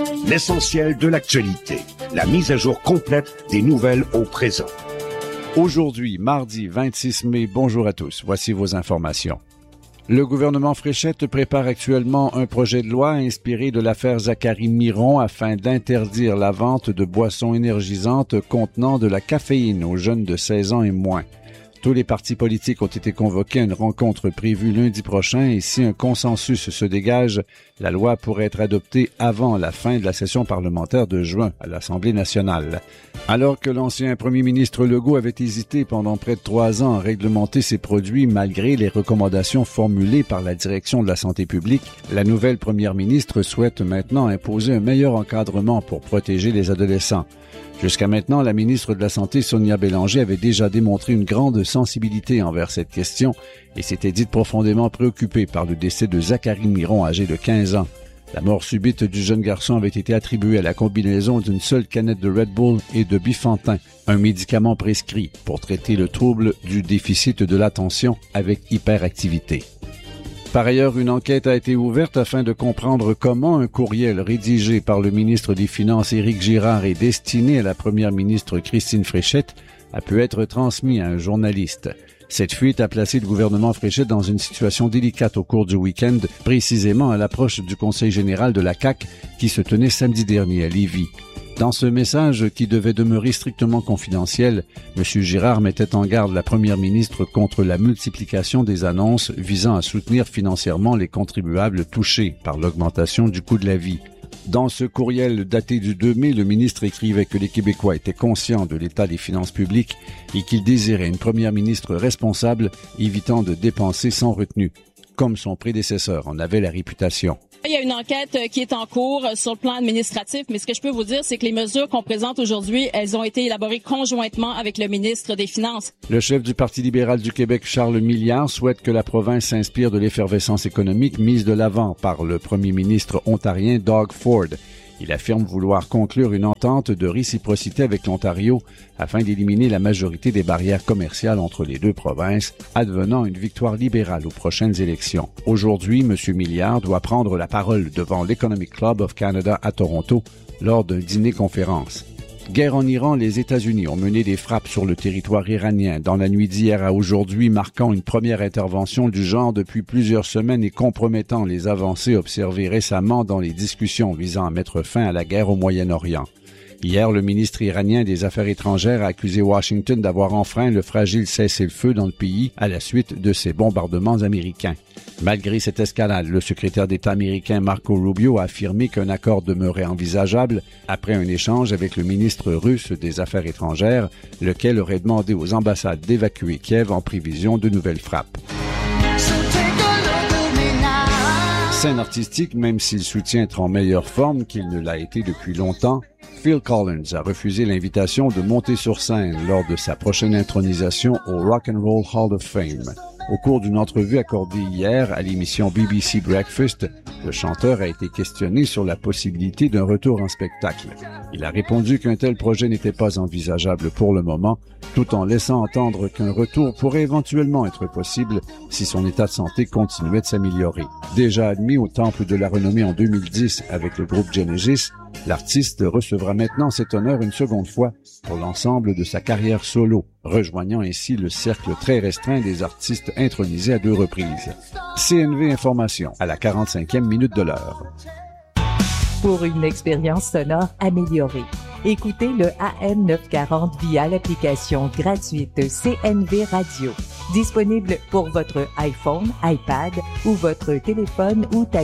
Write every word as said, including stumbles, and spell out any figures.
L'essentiel de l'actualité. La mise à jour complète des nouvelles au présent. Aujourd'hui, mardi vingt-six mai, bonjour à tous. Voici vos informations. Le gouvernement Fréchette prépare actuellement un projet de loi inspiré de l'affaire Zacharie Miron afin d'interdire la vente de boissons énergisantes contenant de la caféine aux jeunes de seize ans et moins. Tous les partis politiques ont été convoqués à une rencontre prévue lundi prochain et si un consensus se dégage, la loi pourrait être adoptée avant la fin de la session parlementaire de juin à l'Assemblée nationale. Alors que l'ancien premier ministre Legault avait hésité pendant près de trois ans à réglementer ces produits malgré les recommandations formulées par la direction de la santé publique, la nouvelle première ministre souhaite maintenant imposer un meilleur encadrement pour protéger les adolescents. Jusqu'à maintenant, la ministre de la Santé, Sonia Bélanger, avait déjà démontré une grande sensibilité envers cette question et s'était dite profondément préoccupée par le décès de Zacharie Miron, âgé de quinze ans. La mort subite du jeune garçon avait été attribuée à la combinaison d'une seule canette de Red Bull et de Bifantin, un médicament prescrit pour traiter le trouble du déficit de l'attention avec hyperactivité. Par ailleurs, une enquête a été ouverte afin de comprendre comment un courriel rédigé par le ministre des Finances Éric Girard et destiné à la première ministre Christine Fréchette a pu être transmis à un journaliste. Cette fuite a placé le gouvernement Fréchette dans une situation délicate au cours du week-end, précisément à l'approche du Conseil général de la C A Q qui se tenait samedi dernier à Lévis. Dans ce message qui devait demeurer strictement confidentiel, M. Girard mettait en garde la première ministre contre la multiplication des annonces visant à soutenir financièrement les contribuables touchés par l'augmentation du coût de la vie. Dans ce courriel daté du deux mai, le ministre écrivait que les Québécois étaient conscients de l'état des finances publiques et qu'ils désiraient une première ministre responsable, évitant de dépenser sans retenue, comme son prédécesseur en avait la réputation. Il y a une enquête qui est en cours sur le plan administratif, mais ce que je peux vous dire, c'est que les mesures qu'on présente aujourd'hui, elles ont été élaborées conjointement avec le ministre des Finances. Le chef du Parti libéral du Québec, Charles Milliard, souhaite que la province s'inspire de l'effervescence économique mise de l'avant par le premier ministre ontarien Doug Ford. Il affirme vouloir conclure une entente de réciprocité avec l'Ontario afin d'éliminer la majorité des barrières commerciales entre les deux provinces, advenant une victoire libérale aux prochaines élections. Aujourd'hui, M. Milliard doit prendre la parole devant l'Economic Club of Canada à Toronto lors d'un dîner-conférence. Guerre en Iran, les États-Unis ont mené des frappes sur le territoire iranien dans la nuit d'hier à aujourd'hui, marquant une première intervention du genre depuis plusieurs semaines et compromettant les avancées observées récemment dans les discussions visant à mettre fin à la guerre au Moyen-Orient. Hier, le ministre iranien des Affaires étrangères a accusé Washington d'avoir enfreint le fragile cessez-le-feu dans le pays à la suite de ces bombardements américains. Malgré cette escalade, le secrétaire d'État américain Marco Rubio a affirmé qu'un accord demeurait envisageable après un échange avec le ministre russe des Affaires étrangères, lequel aurait demandé aux ambassades d'évacuer Kiev en prévision de nouvelles frappes. Scène artistique, même s'il soutient être en meilleure forme qu'il ne l'a été depuis longtemps, Phil Collins a refusé l'invitation de monter sur scène lors de sa prochaine intronisation au Rock and Roll Hall of Fame. Au cours d'une entrevue accordée hier à l'émission B B C Breakfast, le chanteur a été questionné sur la possibilité d'un retour en spectacle. Il a répondu qu'un tel projet n'était pas envisageable pour le moment, tout en laissant entendre qu'un retour pourrait éventuellement être possible si son état de santé continuait de s'améliorer. Déjà admis au Temple de la Renommée en deux mille dix avec le groupe Genesis, l'artiste recevra maintenant cet honneur une seconde fois pour l'ensemble de sa carrière solo, rejoignant ainsi le cercle très restreint des artistes intronisés à deux reprises. C N V Information à la quarante-cinquième minute de l'heure. Pour une expérience sonore améliorée, écoutez le A M neuf cent quarante via l'application gratuite C N V Radio, disponible pour votre iPhone, iPad ou votre téléphone ou tablette.